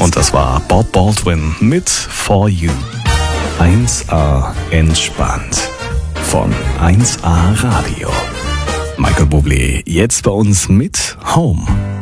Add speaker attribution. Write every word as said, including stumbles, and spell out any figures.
Speaker 1: Und das war Bob Baldwin mit For You. eins A entspannt. Von eins A Radio. Michael Bublé jetzt bei uns mit Home.